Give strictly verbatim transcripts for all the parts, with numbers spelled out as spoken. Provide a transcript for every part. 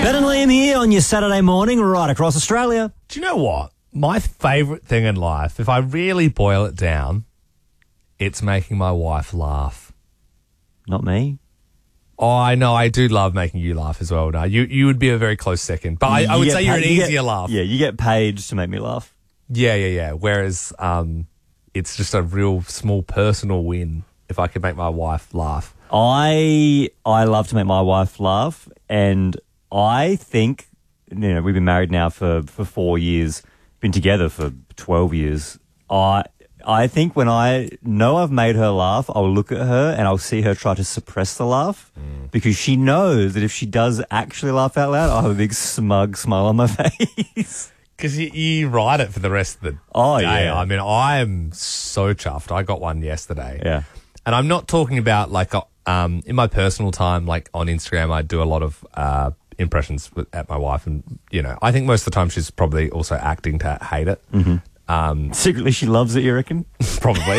Ben and Liam here on your Saturday morning right across Australia. Do you know what? My favourite thing in life, if I really boil it down, it's making my wife laugh. Not me. Oh, I know. I do love making you laugh as well. Now, you you would be a very close second, but I, I would You say get you're an paid- you easier get- laugh. Yeah, you get paid to make me laugh. Yeah, yeah, yeah. Whereas um, it's just a real small personal win if I could make my wife laugh. I I love to make my wife laugh, and I think, you know, we've been married now for, for four years, been together for twelve years. I I think when I know I've made her laugh, I'll look at her and I'll see her try to suppress the laugh mm. because she knows that if she does actually laugh out loud, I'll have a big smug smile on my face. Because you, you ride it for the rest of the oh, day. Yeah. I mean, I am so chuffed. I got one yesterday. Yeah. And I'm not talking about, like, um, in my personal time, like on Instagram, I do a lot of uh, impressions with, at my wife. And, you know, I think most of the time she's probably also acting to hate it. Mm-hmm. Um, Secretly, she loves it, you reckon? Probably.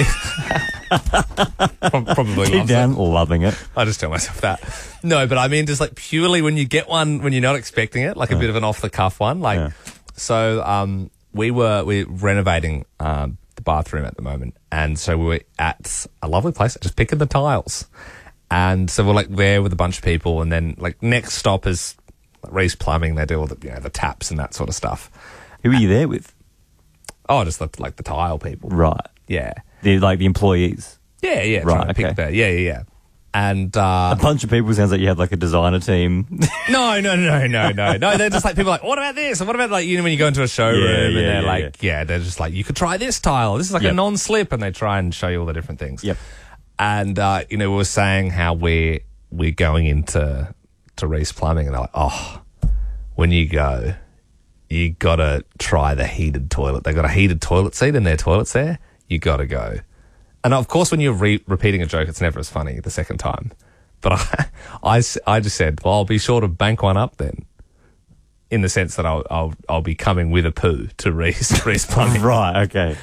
Pro- probably Deep loves down, it. loving it. I just tell myself that. No, but I mean, just like purely when you get one, when you're not expecting it, like a yeah. bit of an off-the-cuff one. Like, yeah. so um, we were we're renovating um, the bathroom at the moment. And so we were at a lovely place, just picking the tiles. And so we're like there with a bunch of people. And then like next stop is Reese Plumbing. They do all the, you know, the taps and that sort of stuff. Who are you there with? Oh, just the, like the tile people. Right. Yeah. They're like the employees. Yeah, yeah. Right, Trying to pick okay. the, yeah, yeah, yeah. And uh, a bunch of people. Sounds like you had like a designer team. no, no, no, no, no, no. They're just like people are like, what about this? And what about like, you know, when you go into a showroom Yeah, and yeah, they're yeah, like, yeah. yeah, they're just like, you could try this tile. This is like Yep. a non-slip, and they try and show you all the different things. Yep. And uh, you know, we were saying how we're we're going into to Reese Plumbing, and they're like, oh, when you go, you gotta try the heated toilet. They got a heated toilet seat in their toilets there. You gotta go. And of course, when you're re- repeating a joke, it's never as funny the second time. But I, I, I just said, well, I'll be sure to bank one up then, in the sense that I'll I'll, I'll be coming with a poo to Reese, Reese Plumbing. Right, okay.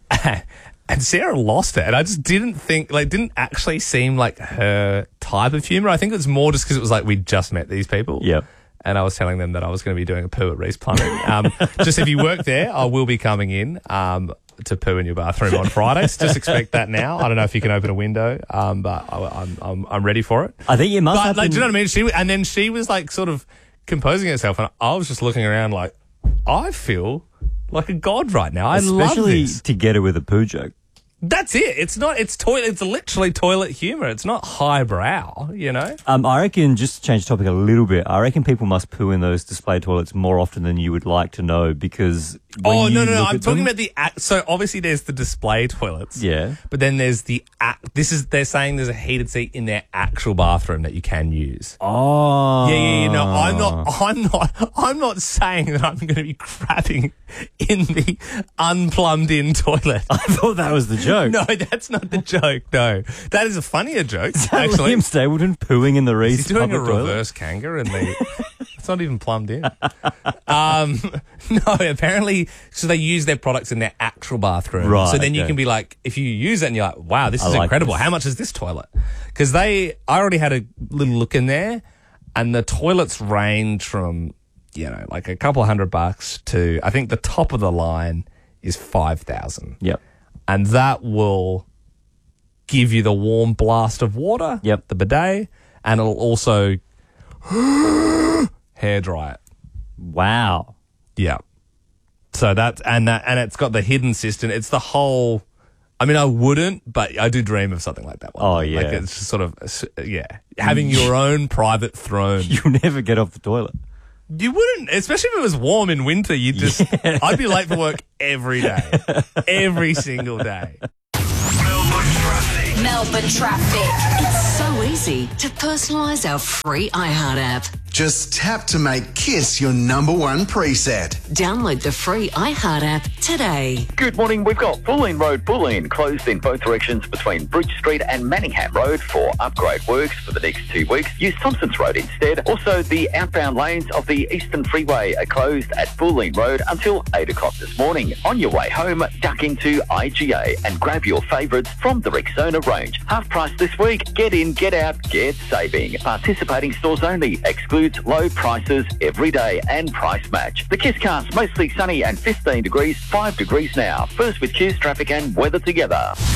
And Sarah lost it. And I just didn't think, like, didn't actually seem like her type of humour. I think it was more just because it was like we'd just met these people. Yep. And I was telling them that I was going to be doing a poo at Reese Plumbing. Um, just if you work there, I will be coming in um, to poo in your bathroom on Fridays. Just expect that now. I don't know if you can open a window, um, but I, I'm, I'm I'm ready for it. I think you must But have like, been... do you know what I mean? She and then she was like sort of composing herself, and I was just looking around like, I feel like a god right now. I love Especially this. to get her with a poo joke. That's it. It's not. It's toilet. It's literally toilet humor. It's not highbrow. You know. Um, I reckon, just to change the topic a little bit, I reckon people must poo in those display toilets more often than you would like to know, because when Oh you no no no! look I'm at talking them- about the act. So obviously there's the display toilets. Yeah. But then there's the act. This is they're saying there's a heated seat in their actual bathroom that you can use. Oh. Yeah, yeah, yeah. No, I'm not. I'm not. I'm not saying that I'm going to be crapping in the unplumbed in toilet. I thought that was the joke. No, that's not the joke. No, that is a funnier joke. Is that Actually, Liam Stapleton pooing in the Reese he's doing a public toilet? reverse kangaroo in the. It's not even plumbed in. Um, no, apparently, so they use their products in their actual bathroom. Right, So then you okay. can be like, if you use it and you're like, wow, this I is like incredible. this. How much is this toilet? Because they, I already had a little look in there, and the toilets range from, you know, like a couple of hundred bucks to, I think the top of the line is five thousand. Yep. And that will give you the warm blast of water. Yep. The bidet, and it'll also hair dry it. Wow. Yeah. So that's, and that, and it's got the hidden system. It's the whole, I mean, I wouldn't, but I do dream of something like that one. Oh, yeah. Like it's just sort of, yeah. Having your own private throne. You'll never get off the toilet. You wouldn't, especially if it was warm in winter. You'd just, Yeah. I'd be late for work every day. Every single day. Melbourne traffic. Melbourne traffic. It's so easy to personalise our free iHeart app. Just tap to make Kiss your number one preset. Download the free iHeart app today. Good morning. We've got Bulleen Road, Bulleen, closed in both directions between Bridge Street and Manningham Road for upgrade works for the next two weeks. Use Thompson's Road instead. Also, the outbound lanes of the Eastern Freeway are closed at Bulleen Road until eight o'clock this morning. On your way home, duck into I G A and grab your favourites from the Rexona range. Half price this week. Get in, get out, get saving. Participating stores only. Exclude includes low prices every day and price match. The Kiss Cast, mostly sunny and fifteen degrees, five degrees now. First with Kiss, traffic and weather together.